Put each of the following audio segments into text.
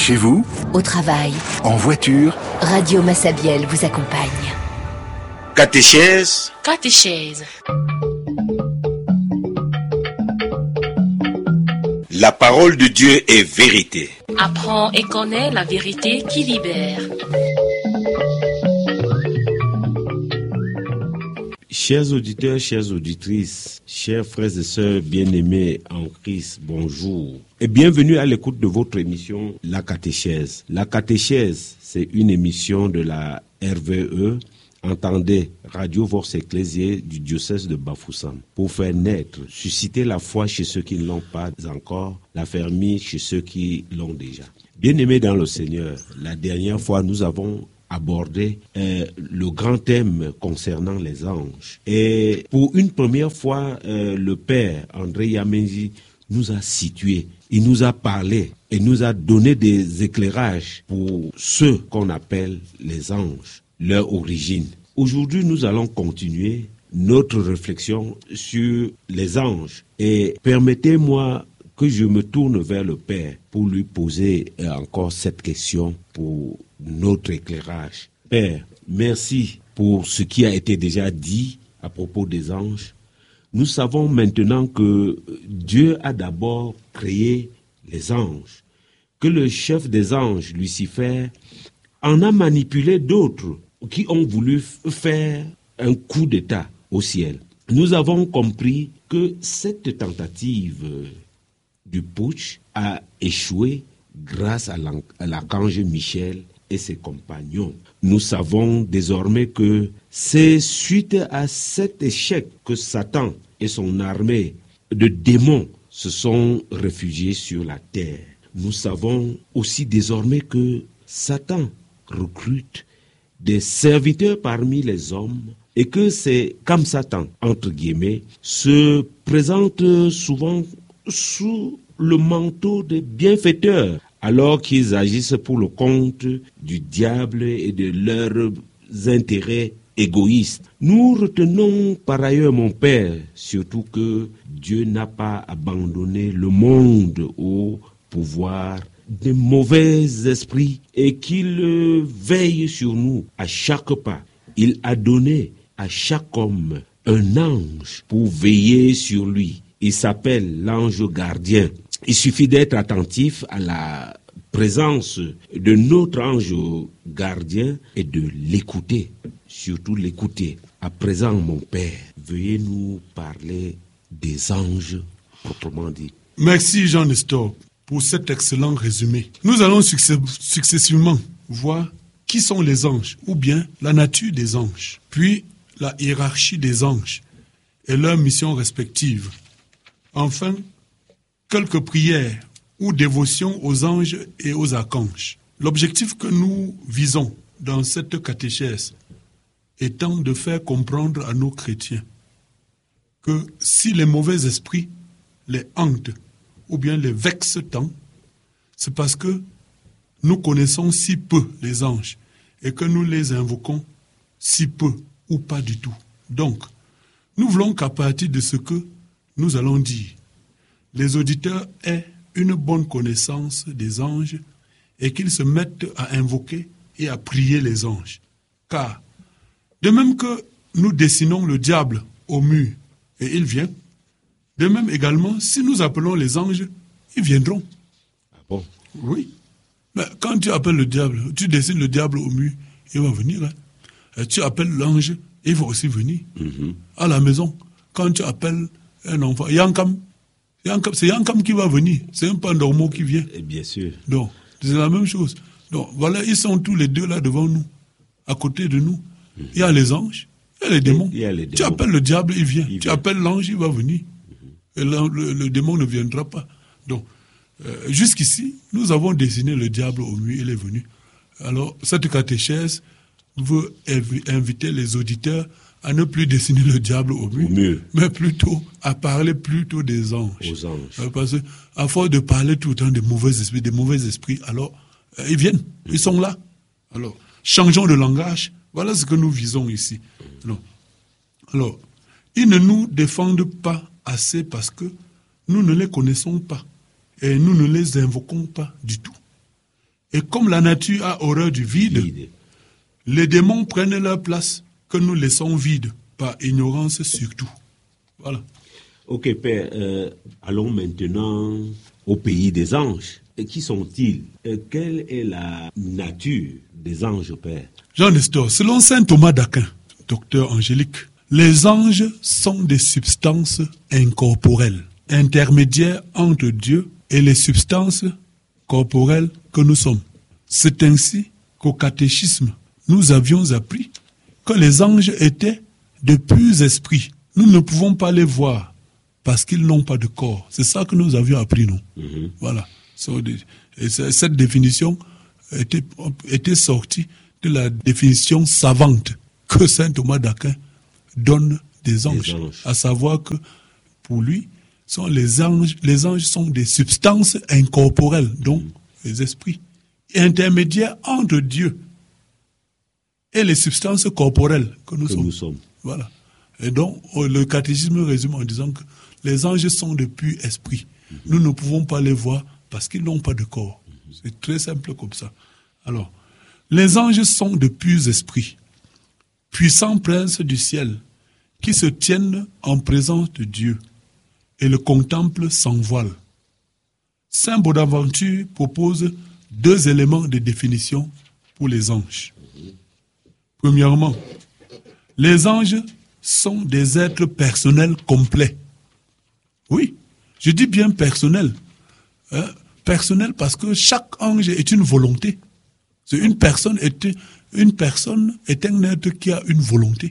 Chez vous, au travail, en voiture, Radio Massabielle vous accompagne. Catéchèse. Catéchèse. La parole de Dieu est vérité. Apprends et connais la vérité qui libère. Chers auditeurs, chères auditrices, chers frères et sœurs bien-aimés en Christ, bonjour. Et bienvenue à l'écoute de votre émission La Catéchèse. La Catéchèse, c'est une émission de la RVE, entendez, Radio Vox Ecclésiae du diocèse de Bafoussam, pour faire naître, susciter la foi chez ceux qui ne l'ont pas encore, la fermer chez ceux qui l'ont déjà. Bien-aimés dans le Seigneur, la dernière fois nous avons abordé le grand thème concernant les anges. Et pour une première fois, le Père André Yamenji nous a situés, il nous a parlé et nous a donné des éclairages pour ceux qu'on appelle les anges, leur origine. Aujourd'hui, nous allons continuer notre réflexion sur les anges et permettez-moi que je me tourne vers le Père pour lui poser encore cette question pour notre éclairage. Père, merci pour ce qui a été déjà dit à propos des anges. Nous savons maintenant que Dieu a d'abord créé les anges, que le chef des anges, Lucifer, en a manipulé d'autres qui ont voulu faire un coup d'État au ciel. Nous avons compris que cette tentative du putsch a échoué grâce à l'archange Michel et ses compagnons. Nous savons désormais que c'est suite à cet échec que Satan et son armée de démons se sont réfugiés sur la terre. Nous savons aussi désormais que Satan recrute des serviteurs parmi les hommes et que c'est comme Satan, entre guillemets, se présente souvent sous le manteau des bienfaiteurs, alors qu'ils agissent pour le compte du diable et de leurs intérêts égoïstes. Nous retenons par ailleurs, mon Père, surtout que Dieu n'a pas abandonné le monde au pouvoir des mauvais esprits et qu'il veille sur nous à chaque pas. Il a donné à chaque homme un ange pour veiller sur lui. Il s'appelle l'ange gardien. Il suffit d'être attentif à la présence de notre ange gardien et de l'écouter, surtout l'écouter. À présent, mon Père, veuillez nous parler des anges proprement dit. Merci Jean-Nestor pour cet excellent résumé. Nous allons successivement voir qui sont les anges, ou bien la nature des anges, puis la hiérarchie des anges et leurs missions respectives. Enfin, quelques prières ou dévotions aux anges et aux archanges. L'objectif que nous visons dans cette catéchèse étant de faire comprendre à nos chrétiens que si les mauvais esprits les hantent ou bien les vexent tant, c'est parce que nous connaissons si peu les anges et que nous les invoquons si peu ou pas du tout. Donc, nous voulons qu'à partir de ce que nous allons dire, les auditeurs aient une bonne connaissance des anges et qu'ils se mettent à invoquer et à prier les anges. Car, de même que nous dessinons le diable au mur et il vient, de même également, si nous appelons les anges, ils viendront. Ah bon? Oui. Mais quand tu appelles le diable, tu dessines le diable au mur, il va venir. Hein. Et tu appelles l'ange, il va aussi venir. Mm-hmm. À la maison, quand tu appelles un enfant, c'est Yankam qui va venir. C'est un pandormo qui vient. Et bien sûr. Donc, c'est la même chose. Donc, voilà, ils sont tous les deux là devant nous, à côté de nous. Mm-hmm. Il y a les anges, il y a les démons. Tu appelles le diable, il vient. Tu appelles l'ange, il va venir. Mm-hmm. Et le démon ne viendra pas. Donc, jusqu'ici, nous avons dessiné le diable au mur, il est venu. Alors, cette catéchèse veut inviter les auditeurs à ne plus dessiner le diable au mur, mais plutôt à parler plutôt des anges. Aux anges. Parce qu'à force de parler tout le temps des mauvais esprits, alors ils viennent, ils sont là. Alors, changeons de langage, voilà ce que nous visons ici. Alors, ils ne nous défendent pas assez parce que nous ne les connaissons pas et nous ne les invoquons pas du tout. Et comme la nature a horreur du vide, les démons prennent leur place que nous laissons vide, par ignorance surtout. Voilà. Ok, Père, allons maintenant au pays des anges. Et qui sont-ils? Quelle est la nature des anges, Père? Jean Nestor, selon saint Thomas d'Aquin, docteur angélique, les anges sont des substances incorporelles, intermédiaires entre Dieu et les substances corporelles que nous sommes. C'est ainsi qu'au catéchisme, nous avions appris que les anges étaient de purs esprits. Nous ne pouvons pas les voir parce qu'ils n'ont pas de corps. C'est ça que nous avions appris, nous. Voilà. Et cette définition était sortie de la définition savante que saint Thomas d'Aquin donne des anges. À savoir que pour lui, les anges sont des substances incorporelles, donc les esprits, intermédiaires entre Dieu et les substances corporelles que nous sommes. Voilà. Et donc, le catéchisme résume en disant que les anges sont de purs esprits. Nous ne pouvons pas les voir parce qu'ils n'ont pas de corps. C'est très simple comme ça. Alors, les anges sont de purs esprits, puissants princes du ciel, qui se tiennent en présence de Dieu et le contemplent sans voile. Saint Bonaventure propose 2 éléments de définition pour les anges. Premièrement, les anges sont des êtres personnels complets. Oui, je dis bien personnel. Personnel parce que chaque ange est une volonté. Une personne est un être qui a une volonté.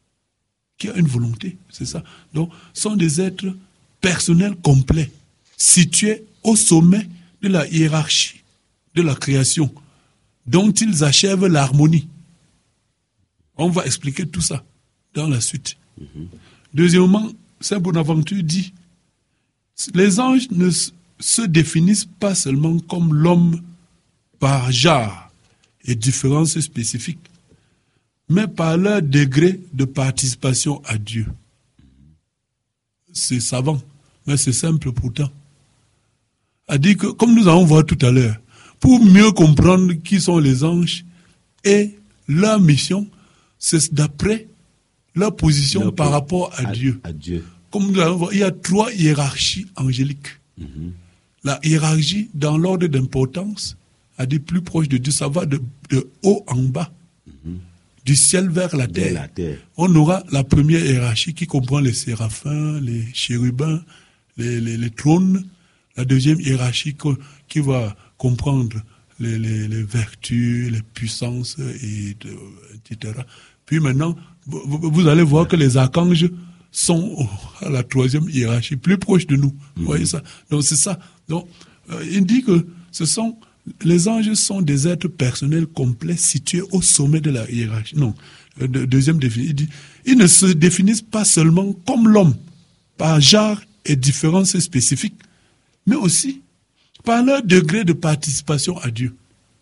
C'est ça. Donc, sont des êtres personnels complets, situés au sommet de la hiérarchie de la création, dont ils achèvent l'harmonie. On va expliquer tout ça dans la suite. Deuxièmement, saint Bonaventure dit, les anges ne se définissent pas seulement comme l'homme par genre et différences spécifiques, mais par leur degré de participation à Dieu. C'est savant, mais c'est simple pourtant. A dit que, comme nous allons voir tout à l'heure, pour mieux comprendre qui sont les anges et leur mission, c'est d'après leur position par rapport à Dieu. Comme nous allons voir, il y a 3 hiérarchies angéliques. La hiérarchie dans l'ordre d'importance, a dit plus proche de Dieu, ça va de haut en bas, du ciel vers la terre. On aura la première hiérarchie qui comprend les séraphins, les chérubins, les trônes. La deuxième hiérarchie qui va comprendre les vertus, les puissances, etc. Puis maintenant, vous allez voir que les archanges sont à la 3e hiérarchie, plus proche de nous. Vous voyez ça? Donc c'est ça. Donc, il dit que les anges sont des êtres personnels complets situés au sommet de la hiérarchie. Non, deuxième définition, il dit, ils ne se définissent pas seulement comme l'homme, par genre et différences spécifiques, mais aussi par leur degré de participation à Dieu.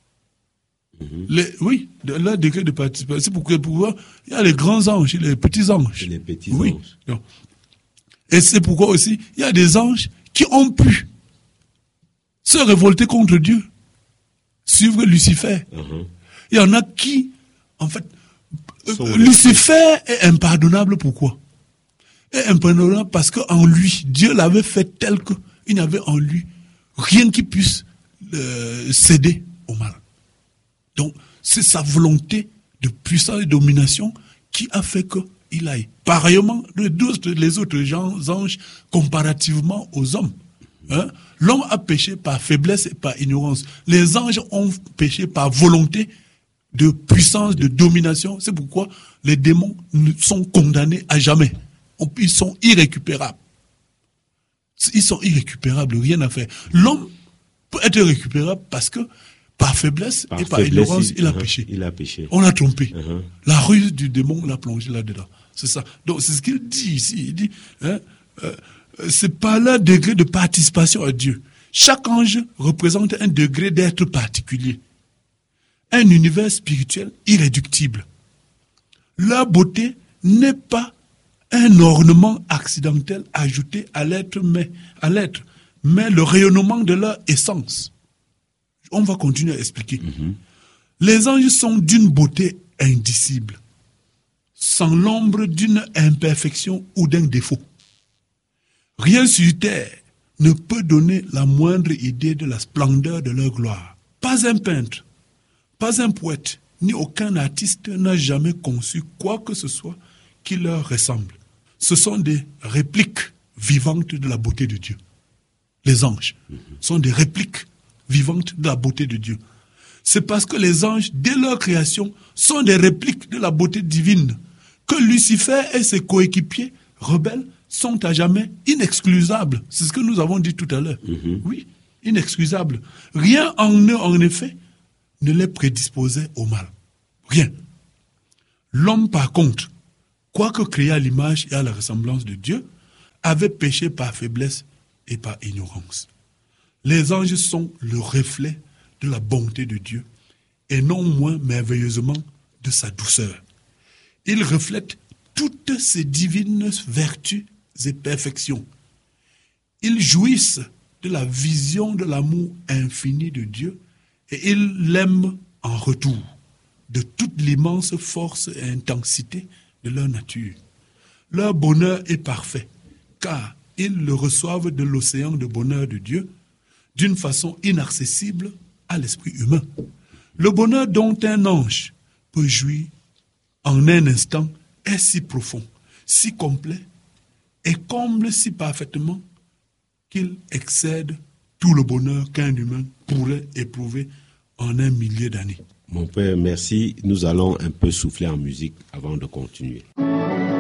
Leur degré de participation. C'est pourquoi il y a les grands anges et les petits anges. Et les petits anges. Non. Et c'est pourquoi aussi il y a des anges qui ont pu se révolter contre Dieu, suivre Lucifer. Il y en a qui, en fait, Lucifer est impardonnable. Pourquoi? Est impardonnable parce qu'en lui, Dieu l'avait fait tel qu'il n'y avait en lui rien qui puisse céder au mal. Donc, c'est sa volonté de puissance et de domination qui a fait qu'il aille. Pareillement, les autres anges, comparativement aux hommes. L'homme a péché par faiblesse et par ignorance. Les anges ont péché par volonté de puissance, de domination. C'est pourquoi les démons sont condamnés à jamais. Ils sont irrécupérables. Ils sont irrécupérables, rien à faire. L'homme peut être récupérable parce que par faiblesse et par ignorance, il a péché. On l'a trompé. La ruse du démon l'a plongé là-dedans. C'est ça. Donc, c'est ce qu'il dit ici. Il dit, c'est par leur degré de participation à Dieu. Chaque ange représente un degré d'être particulier. Un univers spirituel irréductible. Leur beauté n'est pas un ornement accidentel ajouté à l'être, mais le rayonnement de leur essence. On va continuer à expliquer. Les anges sont d'une beauté indicible, sans l'ombre d'une imperfection ou d'un défaut. Rien sur terre ne peut donner la moindre idée de la splendeur de leur gloire. Pas un peintre, pas un poète, ni aucun artiste n'a jamais conçu quoi que ce soit qui leur ressemble. Ce sont des répliques vivantes de la beauté de Dieu. Les anges sont des répliques vivantes de la beauté de Dieu. C'est parce que les anges, dès leur création, sont des répliques de la beauté divine que Lucifer et ses coéquipiers rebelles sont à jamais inexcusables. C'est ce que nous avons dit tout à l'heure. Oui, inexcusables. Rien en eux, en effet, ne les prédisposait au mal. Rien. L'homme, par contre, quoique créé à l'image et à la ressemblance de Dieu, avait péché par faiblesse et par ignorance. Les anges sont le reflet de la bonté de Dieu et non moins merveilleusement de sa douceur. Ils reflètent toutes ses divines vertus et perfections. Ils jouissent de la vision de l'amour infini de Dieu et ils l'aiment en retour de toute l'immense force et intensité de leur nature. Leur bonheur est parfait, car ils le reçoivent de l'océan de bonheur de Dieu d'une façon inaccessible à l'esprit humain. Le bonheur dont un ange peut jouir en un instant est si profond, si complet et comble si parfaitement qu'il excède tout le bonheur qu'un humain pourrait éprouver en un millier d'années. Mon père, merci. Nous allons un peu souffler en musique avant de continuer.